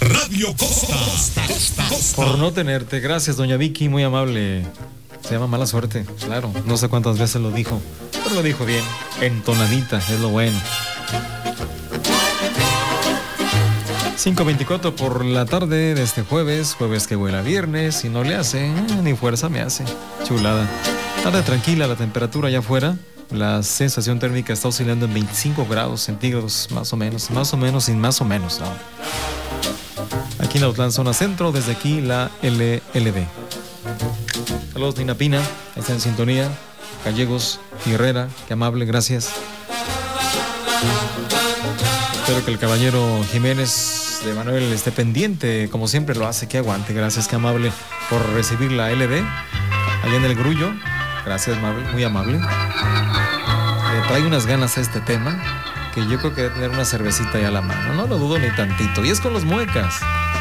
Radio Costa. Por no tenerte. Gracias, doña Vicky, muy amable. Se llama mala suerte, claro. No sé cuántas veces lo dijo, pero lo dijo bien. Entonadita, es lo bueno. 5:24 por la tarde de este jueves que huele a viernes y no le hace, ni fuerza me hace. Chulada. Tarde tranquila, la temperatura allá afuera. La sensación térmica está oscilando en 25 grados centígrados, más o menos, sin más o menos, ¿no? Aquí en Autlán, zona centro, desde aquí la LLD. Saludos, Nina Pina, está en sintonía. Gallegos, Herrera, qué amable, gracias. Espero que el caballero Jiménez de Manuel esté pendiente, como siempre lo hace, que aguante, gracias, qué amable por recibir la LD allá en el Grullo. Gracias, muy amable. Le trae unas ganas a este tema que yo creo que debe tener una cervecita ahí a la mano, no lo dudo ni tantito. Y es con los Muecas.